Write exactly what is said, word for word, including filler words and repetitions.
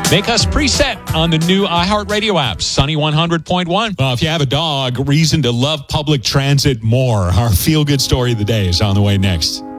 Make us preset on the new iHeartRadio app, Sunny one hundred point one. Well, if you have a dog, reason to love public transit more. Our feel-good story of the day is on the way next.